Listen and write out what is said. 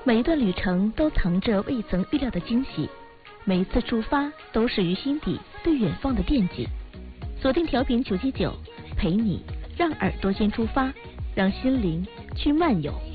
每一段旅程都藏着未曾预料的惊喜，每一次出发都始于心底对远方的惦记。锁定调频979，陪你让耳朵先出发，让心灵去漫游。